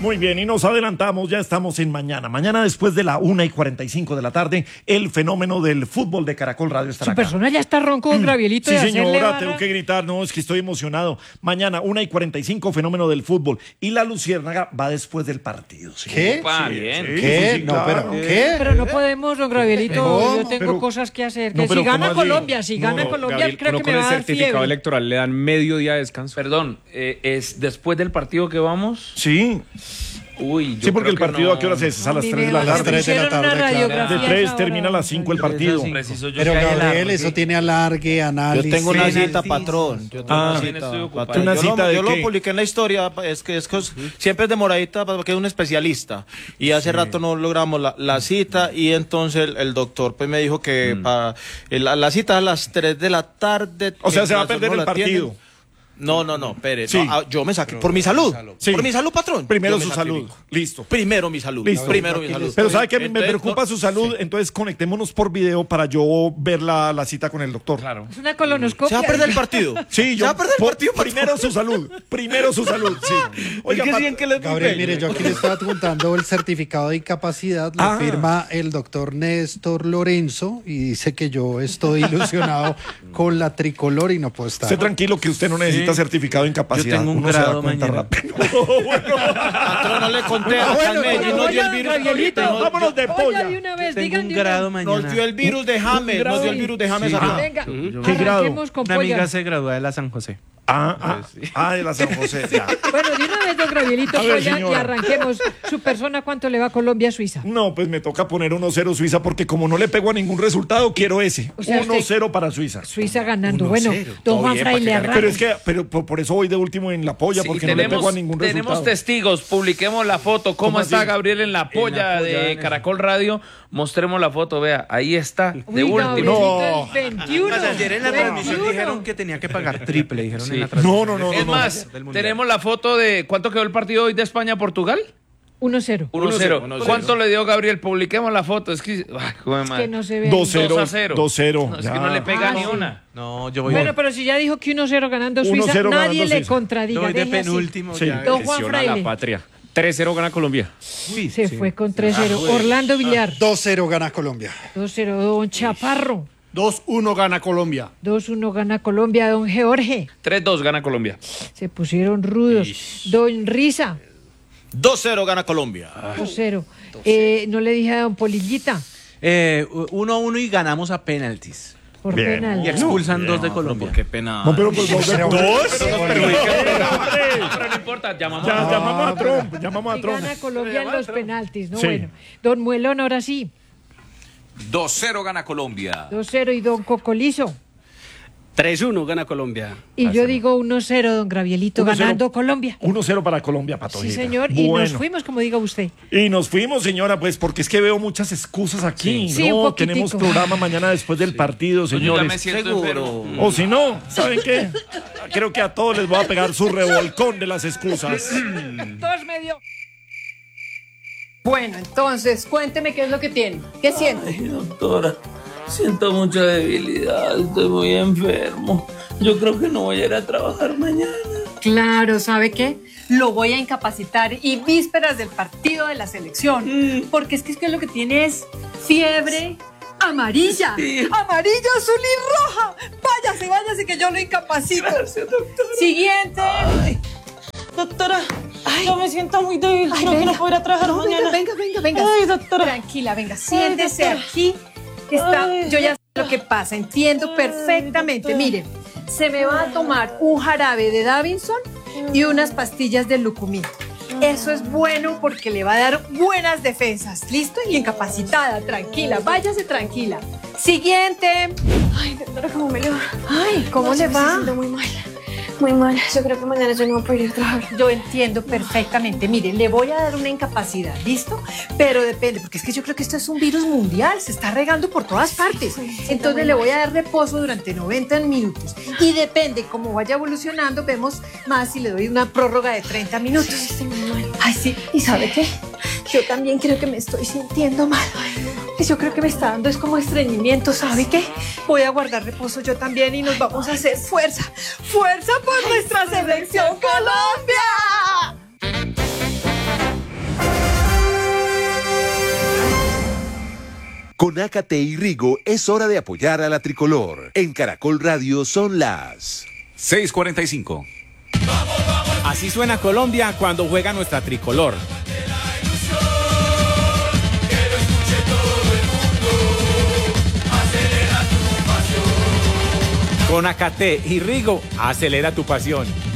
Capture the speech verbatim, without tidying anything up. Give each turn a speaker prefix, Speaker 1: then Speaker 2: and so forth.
Speaker 1: Muy bien, y nos adelantamos, ya estamos en mañana. Mañana después de la una y cuarenta y cinco de la tarde, el fenómeno del fútbol de Caracol Radio estará
Speaker 2: Su
Speaker 1: acá.
Speaker 2: persona ya está ronco, don Gravielito.
Speaker 1: Sí,
Speaker 2: de hacerle
Speaker 1: señora,
Speaker 2: barra.
Speaker 1: tengo que gritar, no, es que estoy emocionado. Mañana, una y cuarenta y cinco, fenómeno del fútbol. Y la Luciérnaga va después del partido. ¿Sí?
Speaker 3: ¿Qué?
Speaker 4: Opa,
Speaker 1: Sí,
Speaker 4: bien.
Speaker 1: sí,
Speaker 3: ¿Qué?
Speaker 1: sí,
Speaker 3: No,
Speaker 1: claro.
Speaker 3: pero ¿qué?
Speaker 2: Pero no podemos, don Gravielito.
Speaker 3: ¿Cómo?
Speaker 2: Yo tengo
Speaker 1: Pero-
Speaker 2: cosas que hacer.
Speaker 1: No,
Speaker 2: Que
Speaker 1: pero
Speaker 2: si gana
Speaker 1: ¿cómo así?
Speaker 2: Colombia, si
Speaker 1: No,
Speaker 2: gana
Speaker 1: no,
Speaker 2: Colombia,
Speaker 5: Gabriel,
Speaker 2: creo
Speaker 5: uno
Speaker 2: que
Speaker 5: con
Speaker 2: me va
Speaker 5: el
Speaker 2: a dar
Speaker 5: certificado
Speaker 2: fiebre.
Speaker 5: electoral le dan medio día de descanso.
Speaker 4: Perdón, eh, ¿es después del partido que vamos?
Speaker 1: Sí,
Speaker 4: Uy, yo
Speaker 1: sí, porque
Speaker 4: creo
Speaker 1: el
Speaker 4: que
Speaker 1: partido
Speaker 4: no.
Speaker 1: a qué hora es, es a
Speaker 2: No,
Speaker 1: las
Speaker 2: mi
Speaker 1: tres de la
Speaker 2: vida,
Speaker 3: las
Speaker 1: tarde.
Speaker 3: tres de la
Speaker 2: pusieron una
Speaker 3: tarde, claro.
Speaker 2: radiografía
Speaker 1: De tres
Speaker 2: esa
Speaker 1: termina a
Speaker 2: hora,
Speaker 1: las cinco el
Speaker 2: don
Speaker 1: partido.
Speaker 2: Gravielito.
Speaker 4: Preciso yo
Speaker 3: Pero
Speaker 4: que hay
Speaker 3: Gabriel,
Speaker 4: alargue.
Speaker 3: eso tiene alargue, análisis.
Speaker 6: Yo tengo una
Speaker 3: Sí.
Speaker 6: cita, patrón. Yo tengo
Speaker 1: Ah,
Speaker 6: una
Speaker 4: también
Speaker 6: cita,
Speaker 4: estoy ocupado.
Speaker 6: patrón.
Speaker 1: ¿Una
Speaker 6: Yo
Speaker 1: cita
Speaker 6: lo,
Speaker 1: de
Speaker 6: yo
Speaker 1: qué?
Speaker 6: lo publiqué en la historia, es que es que es- siempre es demoradita porque es un especialista. Y hace rato no logramos la, la cita y entonces el, el doctor pues me dijo que pa- el- la, la cita es a las tres de la tarde.
Speaker 1: O sea, se va a
Speaker 6: Mientras
Speaker 1: perder
Speaker 6: no
Speaker 1: el
Speaker 6: la
Speaker 1: partido.
Speaker 6: atienden. No, no, no, espere.
Speaker 1: Sí.
Speaker 6: no, ah, yo me saqué. Por mi salud.
Speaker 1: Sí.
Speaker 6: Por mi salud, patrón.
Speaker 1: Primero
Speaker 6: Yo me
Speaker 1: su salud.
Speaker 6: sacrifico.
Speaker 1: Listo.
Speaker 6: Primero mi salud.
Speaker 1: Listo.
Speaker 6: Primero mi salud.
Speaker 1: Pero ¿sabe qué? Me
Speaker 6: Entonces,
Speaker 1: preocupa
Speaker 6: no-
Speaker 1: su salud, entonces conectémonos por video para yo ver la, la cita con el doctor.
Speaker 4: Claro.
Speaker 2: Es una colonoscopia.
Speaker 6: Se va a perder el partido.
Speaker 1: Sí,
Speaker 6: Se
Speaker 1: yo
Speaker 6: va a perder el
Speaker 1: por-
Speaker 6: partido. patrón.
Speaker 1: primero su salud, primero su salud, sí.
Speaker 6: Oiga,
Speaker 1: Pat-
Speaker 6: que le
Speaker 3: Gabriel, mire, yo aquí le estoy adjuntando el certificado de incapacidad, lo
Speaker 1: Ah.
Speaker 3: firma el doctor Néstor Lorenzo y dice que yo estoy ilusionado con la tricolor y no puedo estar.
Speaker 1: esté tranquilo que usted no necesita certificado de incapacidad.
Speaker 6: Yo tengo un
Speaker 1: Uno se da
Speaker 6: grado
Speaker 1: cuenta
Speaker 6: mañana.
Speaker 1: rápido.
Speaker 6: Patrón, no le conté a Juan Medellín, nos dio el virus.
Speaker 2: Gabrielito,
Speaker 6: nos-
Speaker 1: vámonos de
Speaker 2: Oiga,
Speaker 1: polla.
Speaker 2: de una vez,
Speaker 6: Tengo
Speaker 2: digan
Speaker 6: un
Speaker 2: de una
Speaker 6: grado
Speaker 2: vez.
Speaker 6: mañana. Nos dio el virus de James, nos dio el virus de James. acá.
Speaker 2: Venga,
Speaker 1: ¿Qué grado?
Speaker 2: arranquemos con
Speaker 7: Una amiga
Speaker 2: polla.
Speaker 7: se gradúa de la San José.
Speaker 1: Ah, ah, ah, de la San José. Ya.
Speaker 2: Bueno, de una vez, don Gravielito,
Speaker 1: A ver,
Speaker 2: polla, y
Speaker 1: señora.
Speaker 2: arranquemos. Su persona, ¿cuánto le va a Colombia a Suiza?
Speaker 1: No, pues me toca poner uno cero Suiza porque como no le pego a ningún resultado, quiero ese.
Speaker 2: O sea,
Speaker 1: uno cero
Speaker 2: usted-
Speaker 1: para Suiza.
Speaker 2: Suiza ganando. Bueno, don Juan
Speaker 6: bien,
Speaker 2: Fray
Speaker 6: para
Speaker 2: le
Speaker 6: que gane.
Speaker 2: arranca.
Speaker 1: Pero es que pero por, por eso voy de último en la polla,
Speaker 4: Sí,
Speaker 1: porque no le pego a ningún
Speaker 4: tenemos
Speaker 1: resultado.
Speaker 4: testigos, publiquemos la foto. ¿Cómo,
Speaker 1: ¿Cómo
Speaker 4: está
Speaker 1: así?
Speaker 4: Gabriel en la polla
Speaker 7: polla,
Speaker 4: de
Speaker 7: en el-
Speaker 4: Caracol Radio? Mostremos la foto, vea, ahí está, de
Speaker 2: Uy,
Speaker 4: último.
Speaker 2: Gabrielito, el veintiuno.
Speaker 7: Pues ayer en la transmisión
Speaker 2: veintiuno.
Speaker 7: dijeron que tenía que pagar triple, dijeron
Speaker 4: Sí.
Speaker 7: en la transmisión.
Speaker 1: No, no, no,
Speaker 4: Es
Speaker 1: no,
Speaker 4: más,
Speaker 7: Del Mundial.
Speaker 4: tenemos la foto de cuánto quedó el partido hoy de España-Portugal.
Speaker 2: uno cero.
Speaker 4: uno cero.
Speaker 6: uno cero.
Speaker 4: ¿Cuánto le dio Gabriel? Publiquemos la foto. Es que, ay, joder,
Speaker 2: Que
Speaker 4: madre.
Speaker 2: no se ve.
Speaker 1: dos cero.
Speaker 4: dos a cero.
Speaker 1: dos cero.
Speaker 4: No, es
Speaker 1: ya.
Speaker 4: que no le pega
Speaker 2: Ah,
Speaker 4: ni
Speaker 2: sí.
Speaker 4: una.
Speaker 7: No, yo voy,
Speaker 2: Bueno, pero si ya dijo que uno cero ganando
Speaker 1: uno
Speaker 2: Suiza,
Speaker 1: cero
Speaker 2: nadie
Speaker 1: ganando
Speaker 2: le
Speaker 1: Suiza.
Speaker 2: contradiga.
Speaker 7: yo voy de
Speaker 2: deje así.
Speaker 7: penúltimo.
Speaker 1: Sí.
Speaker 7: ya.
Speaker 2: Don Juan
Speaker 5: Presiona a
Speaker 2: Fraile.
Speaker 5: la patria. tres cero gana Colombia.
Speaker 7: Sí,
Speaker 2: Se
Speaker 7: sí.
Speaker 2: fue con tres cero. Orlando Villar,
Speaker 3: dos cero gana Colombia.
Speaker 2: dos cero. Don Chaparro,
Speaker 8: dos uno gana Colombia.
Speaker 2: dos uno gana Colombia. Don Jorge,
Speaker 4: tres dos gana Colombia.
Speaker 2: se pusieron rudos. Don Risa,
Speaker 6: dos cero gana Colombia.
Speaker 2: dos cero. Eh, no le dije a don Polillita,
Speaker 7: Eh, uno a uno y ganamos a penaltis.
Speaker 2: por
Speaker 1: Bien.
Speaker 2: penal.
Speaker 7: Y expulsan dos de Colombia.
Speaker 6: Qué pena.
Speaker 1: No, pero pues dos.
Speaker 3: Pero-
Speaker 4: Pero no importa, llamamos
Speaker 1: Ya,
Speaker 4: a...
Speaker 1: llamamos a Trump, llamamos a
Speaker 2: Y
Speaker 1: Trump.
Speaker 2: gana Colombia en los penaltis, ¿no?
Speaker 1: Sí.
Speaker 2: Bueno, don Muelón, ahora sí,
Speaker 9: dos cero gana Colombia.
Speaker 2: dos cero. Y don Cocolizo.
Speaker 8: tres uno gana Colombia.
Speaker 2: Y yo digo uno cero, don Gravielito,
Speaker 1: uno cero.
Speaker 2: ganando Colombia.
Speaker 1: uno cero para Colombia, Patojita.
Speaker 2: Sí, señor, y
Speaker 1: Bueno.
Speaker 2: nos fuimos, como diga usted.
Speaker 1: Y nos fuimos, señora, pues porque es que veo muchas excusas aquí.
Speaker 2: Sí. Sí,
Speaker 1: no,
Speaker 2: un poquitico.
Speaker 1: tenemos programa mañana después del partido,
Speaker 4: Yo ya me
Speaker 1: señores.
Speaker 4: siento enfermo.
Speaker 1: O si no, ¿saben qué? Creo que a todos les voy a pegar su revolcón de las excusas.
Speaker 2: Dos medio.
Speaker 10: Bueno, entonces, cuénteme qué es lo que tiene. ¿Qué siente?
Speaker 11: Ay, doctora, siento mucha debilidad, estoy muy enfermo. Yo creo que no voy a ir a trabajar mañana.
Speaker 10: Claro, ¿sabe qué? Lo voy a incapacitar y vísperas del partido de la selección.
Speaker 11: Mm.
Speaker 10: Porque es que, es que lo que tiene es fiebre amarilla.
Speaker 11: Sí.
Speaker 10: Amarilla, azul y roja. Váyase, váyase que yo lo incapacito.
Speaker 11: Gracias, doctora.
Speaker 10: Siguiente.
Speaker 11: Doctora, yo me siento muy débil, creo que no puedo ir a trabajar
Speaker 10: No,
Speaker 11: mañana.
Speaker 10: venga, venga, venga, venga.
Speaker 11: Ay, doctora.
Speaker 10: Tranquila, venga, siéntese
Speaker 11: doctora.
Speaker 10: aquí. Está,
Speaker 11: Ay.
Speaker 10: yo ya sé lo que pasa, entiendo
Speaker 11: Ay,
Speaker 10: perfectamente.
Speaker 11: doctora.
Speaker 10: Mire, se me va a tomar un jarabe de Davinson y unas pastillas de Lucumí. Eso es bueno porque le va a dar buenas defensas. ¿Listo? Y incapacitada, tranquila, váyase tranquila. Siguiente.
Speaker 12: Ay, doctora, ¿cómo me le va?
Speaker 10: Ay, ¿cómo
Speaker 12: No,
Speaker 10: le
Speaker 12: me
Speaker 10: va?
Speaker 12: siento muy mal. Muy mal. Yo creo que mañana yo no voy a poder ir a trabajar.
Speaker 10: Yo entiendo perfectamente. Mire, le voy a dar una incapacidad, ¿listo? Pero depende, porque es que yo creo que esto es un virus mundial, se está regando por todas partes.
Speaker 12: Sí, sí,
Speaker 10: Entonces
Speaker 12: muy
Speaker 10: le
Speaker 12: mal.
Speaker 10: voy a dar reposo durante noventa minutos. Y depende cómo vaya evolucionando, vemos más si le doy una prórroga de treinta minutos.
Speaker 12: Sí, estoy muy mal.
Speaker 10: Ay, sí. ¿Y sabe qué? Yo también creo que me estoy sintiendo mal. Y yo creo que me está dando es como estreñimiento, ¿sabe qué? Voy a guardar reposo yo también y nos vamos a hacer fuerza. ¡Fuerza por nuestra selección Colombia!
Speaker 13: Con Ácate y Rigo es hora de apoyar a la tricolor. En Caracol Radio son las
Speaker 9: seis cuarenta y cinco.
Speaker 14: Así suena Colombia cuando juega nuestra tricolor. Con Ácate y Rigo, acelera tu pasión.